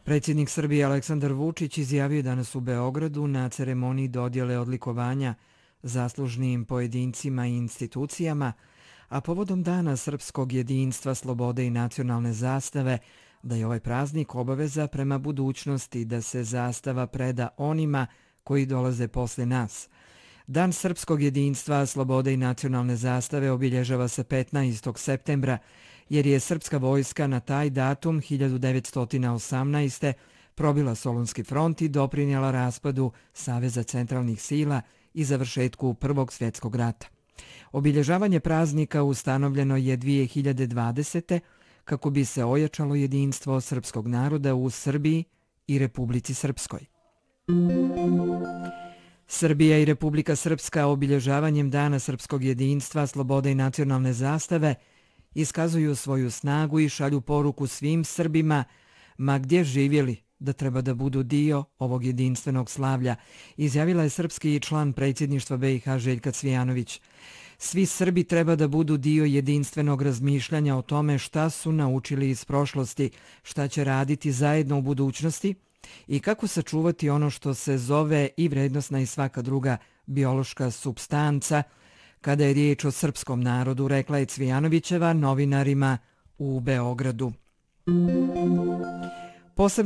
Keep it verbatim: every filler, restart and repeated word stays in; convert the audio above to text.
Predsjednik Srbije Aleksandar Vučić izjavio danas u Beogradu na ceremoniji dodjele odlikovanja zaslužnim pojedincima i institucijama, a povodom Dana srpskog jedinstva, slobode i nacionalne zastave, da je ovaj praznik obaveza prema budućnosti da se zastava preda onima koji dolaze posle nas. Dan srpskog jedinstva, slobode i nacionalne zastave obilježava se petnaestog septembra, jer je srpska vojska na taj datum hiljadu devetsto osamnaeste. probila Solunski front i doprinijela raspadu Saveza centralnih sila i završetku Prvog svjetskog rata. Obilježavanje praznika ustanovljeno je dvije hiljade dvadesete. kako bi se ojačalo jedinstvo srpskog naroda u Srbiji i Republici Srpskoj. Srbija i Republika Srpska obilježavanjem Dana srpskog jedinstva, slobode i nacionalne zastave iskazuju svoju snagu i šalju poruku svim Srbima, ma gdje živjeli, da treba da budu dio ovog jedinstvenog slavlja, izjavila je srpski član predsjedništva B i H Željka Cvijanović. Svi Srbi treba da budu dio jedinstvenog razmišljanja o tome šta su naučili iz prošlosti, šta će raditi zajedno u budućnosti i kako sačuvati ono što se zove i vrednosna i svaka druga biološka supstanca, kada je riječ o srpskom narodu, rekla je Cvijanovićeva novinarima u Beogradu. Posebno